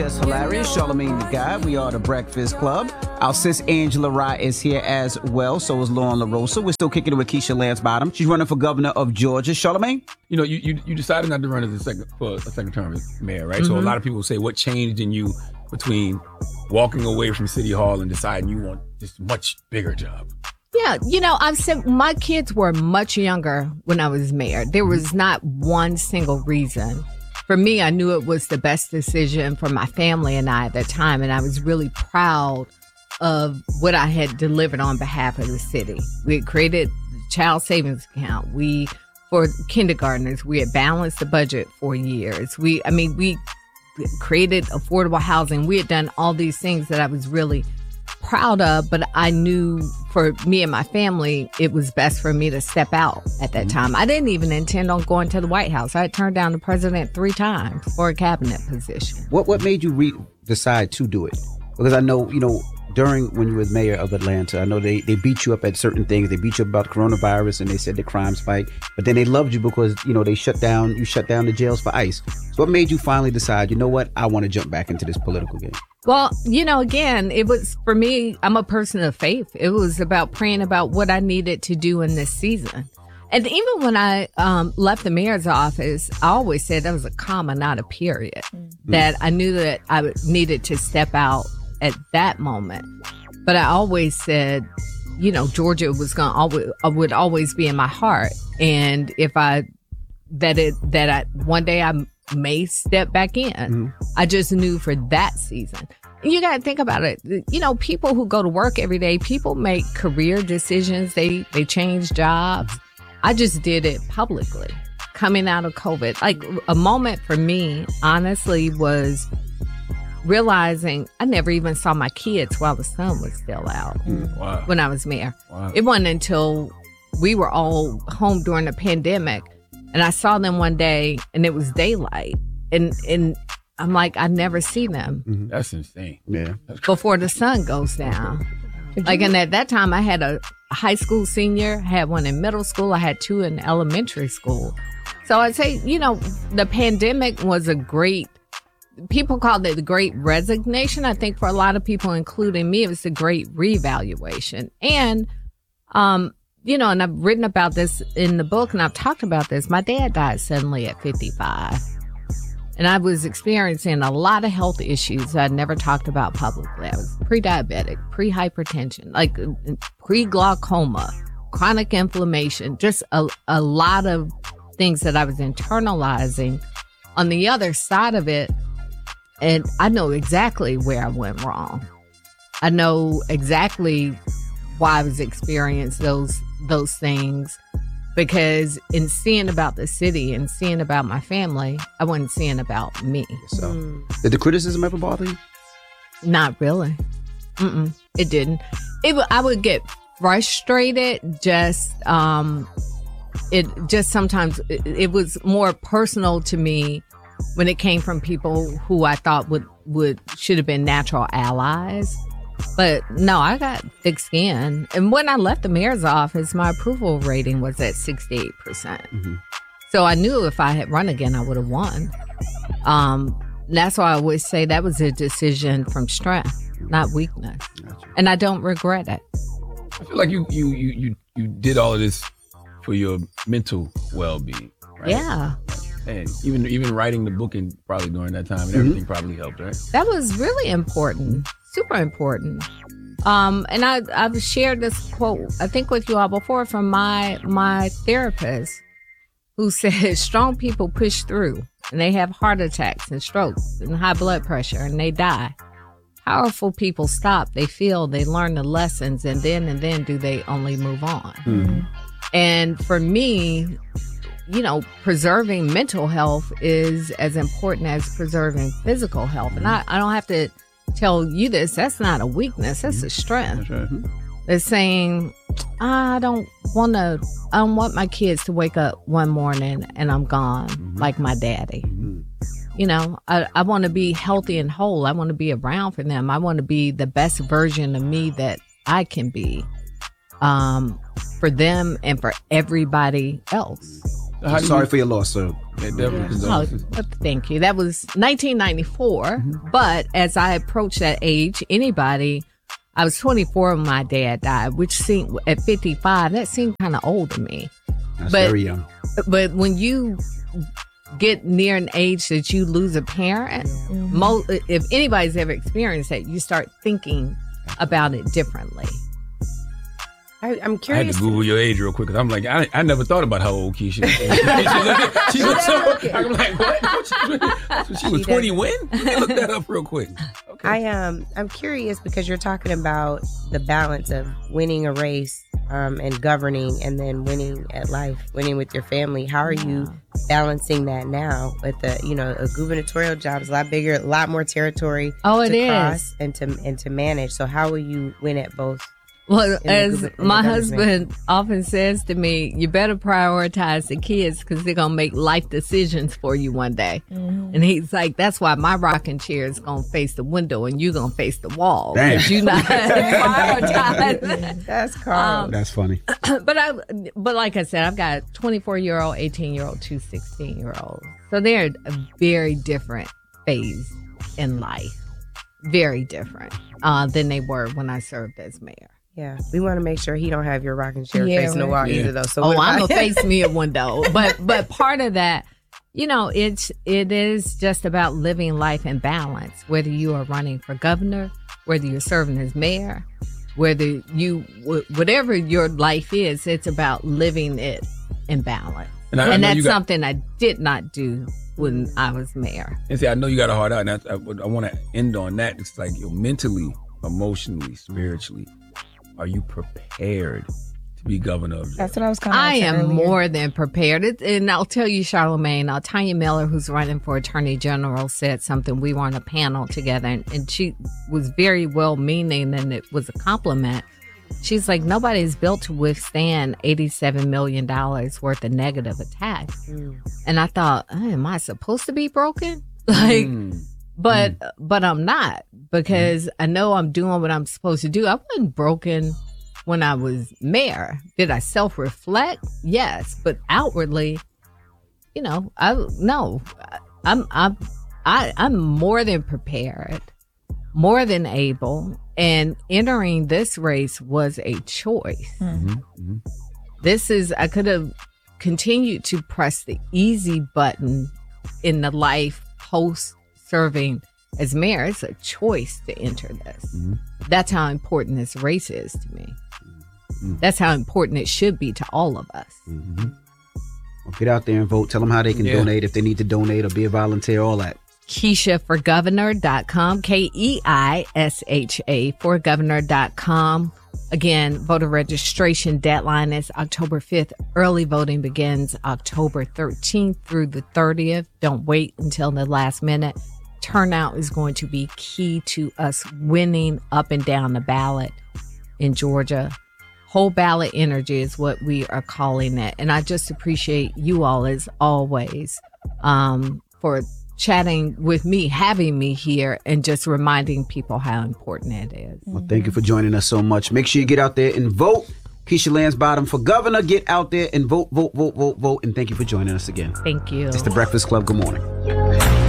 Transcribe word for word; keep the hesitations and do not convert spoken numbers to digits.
Just Hilarious, Charlamagne the God. We are the Breakfast Club. Our sis Angela Rye is here as well. So is Lauren LaRosa. We're still kicking it with Keisha Lance-Bottom. She's running for governor of Georgia. Charlamagne? You know, you, you you decided not to run as a second for a second term as mayor, right? Mm-hmm. So a lot of people say, what changed in you between walking away from City Hall and deciding you want this much bigger job? Yeah, you know, I've said my kids were much younger when I was mayor. There was not one single reason. For me, I knew it was the best decision for my family and I at that time, and I was really proud of what I had delivered on behalf of the city. We had created the child savings account. We, for kindergartners, we had balanced the budget for years. We, I mean, we created affordable housing. We had done all these things that I was really proud of, but I knew for me and my family, it was best for me to step out at that time. I didn't even intend on going to the White House. I had turned down the president three times for a cabinet position. What what made you re- decide to do it? Because I know, you know, during when you were mayor of Atlanta, I know they, they beat you up at certain things. They beat you up about coronavirus and they said the crime spike. But then they loved you because, you know, they shut down, you shut down the jails for ICE. So what made you finally decide, you know what, I want to jump back into this political game? Well, you know, again, it was for me, I'm a person of faith. It was about praying about what I needed to do in this season. And even when I um, left the mayor's office, I always said that was a comma, not a period. Mm-hmm. That I knew that I needed to step out at that moment. But I always said, you know, Georgia was going to always, would always be in my heart. And if I, that it, that I, one day I may step back in. Mm-hmm. I just knew for that season. And you got to think about it. You know, people who go to work every day, people make career decisions. They, they change jobs. I just did it publicly coming out of COVID. Like a moment for me, honestly, was realizing I never even saw my kids while the sun was still out. Mm, wow. When I was mayor. Wow. It wasn't until we were all home during the pandemic and I saw them one day and it was daylight. And and I'm like, I never see them. Mm-hmm. That's insane. Yeah. Before the sun goes down. Like, and at that time I had a high school senior, had one in middle school, I had two in elementary school. So I'd say, you know, the pandemic was a great, people called it the great resignation. I think for a lot of people, including me, it was a great reevaluation. And, um, you know, and I've written about this in the book and I've talked about this. My dad died suddenly at fifty-five. And I was experiencing a lot of health issues that I never talked about publicly. I was pre-diabetic, pre-hypertension, like pre-glaucoma, chronic inflammation, just a, a lot of things that I was internalizing. On the other side of it, and I know exactly where I went wrong. I know exactly why I was experiencing those those things. Because in seeing about the city and seeing about my family, I wasn't seeing about me. So, mm. Did the criticism ever bother you? Not really. Mm-mm, it didn't. It. I would get frustrated. Just, um, it. Just sometimes it, it was more personal to me when it came from people who I thought would would should have been natural allies. But no, I got thick skin. And when I left the mayor's office, my approval rating was at sixty-eight percent. Mm-hmm. So I knew if I had run again, I would have won. Um, that's why I always say that was a decision from strength, not weakness. Gotcha. And I don't regret it. I feel like you you you you, you did all of this for your mental well-being, right? Yeah. And even even writing the book and probably during that time and mm-hmm. everything probably helped, right? That was really important. Super important. Um, and I, I've shared this quote, I think with you all before, from my my therapist who says strong people push through and they have heart attacks and strokes and high blood pressure and they die. Powerful people stop, they feel, they learn the lessons, and then and then do they only move on. Mm-hmm. And for me, you know, preserving mental health is as important as preserving physical health. And I, I don't have to tell you this. That's not a weakness. That's a strength. That's right. It's saying, I don't want to, I don't want my kids to wake up one morning and I'm gone mm-hmm. like my daddy. Mm-hmm. You know, I, I want to be healthy and whole. I want to be around for them. I want to be the best version of me that I can be um, for them and for everybody else. How do Sorry you- for your loss, sir. Yeah, definitely Oh, condolences. uh, thank you. That was nineteen ninety-four. Mm-hmm. But as I approached that age, anybody, I was twenty-four when my dad died, which seemed at fifty-five, that seemed kind of old to me. That's But- very young. But when you get near an age that you lose a parent, mo- if anybody's ever experienced that, you start thinking about it differently. I, I'm I had curious. to Google your age real quick because I'm like, I, I never thought about how old Keisha is. she, looked- she was so, I'm like, what? She, she was She twenty doesn't. when? Let me look that up real quick. Okay. I um I'm curious because you're talking about the balance of winning a race um, and governing, and then winning at life, winning with your family. How are you balancing that now? With the you know a gubernatorial job is a lot bigger, a lot more territory Oh, it to is. cross and to and to manage. So how will you win at both? Well, the as guber- in my the husband often says to me, you better prioritize the kids because they're going to make life decisions for you one day. And he's like, that's why my rocking chair is going to face the window and you're going to face the wall. Damn. Because you're not prioritizing. That's Carl. Um, That's funny. but I, but like I said, I've got a twenty-four year old, eighteen year old, two sixteen year olds. So they're a very different phase in life. Very different uh, than they were when I served as mayor. yeah, we want to make sure he don't have your rocking chair Yeah, facing the right. wall Yeah. either, though. So Oh, what I'm about- gonna face me a window. But but part of that, you know, it's it is just about living life in balance. Whether you are running for governor, whether you're serving as mayor, whether you wh- whatever your life is, it's about living it in balance. And And, I- I know that's you got- something I did not do when I was mayor. And see, I know you got a hard out, and I, I, I want to end on that. It's like, you know, mentally, emotionally, spiritually, are you prepared to be governor of Georgia? That's what I was kind of. I am more than prepared. It, and I'll tell you, Charlamagne, uh, Tanya Miller, who's running for Attorney General, said something. We were on a panel together, and, and she was very well meaning, and it was a compliment. She's like, nobody's built to withstand eighty-seven million dollars worth of negative attacks. Mm. And I thought, oh, am I supposed to be broken? Like, Mm. but but I'm not, because I know I'm doing what I'm supposed to do. I wasn't broken when I was mayor. Did I self-reflect? Yes, but outwardly, you know, I no, I'm I'm I, I'm more than prepared, more than able, and entering this race was a choice. Mhm, mhm. This is I could have continued to press the easy button in the life post serving as mayor. It's a choice to enter this. Mhm. That's how important this race is to me. Mhm. That's how important it should be to all of us. Mm-hmm. Well, get out there and vote. Tell them how they can Yeah. donate if they need to donate or be a volunteer, all that. Keisha for governor dot com, K E I S H A for governor dot com. Again, voter registration deadline is October fifth. Early voting begins October thirteenth through the thirtieth. Don't wait until the last minute. Turnout is going to be key to us winning up and down the ballot in Georgia. Whole ballot energy is what we are calling it. And I just appreciate you all, as always, um, for chatting with me, having me here, and just reminding people how important it is. Well, thank you for joining us so much. Make sure you get out there and vote. Keisha Lansbottom for governor. Get out there and vote, vote, vote, vote, vote. And thank you for joining us again. Thank you. It's the Breakfast Club. Good morning.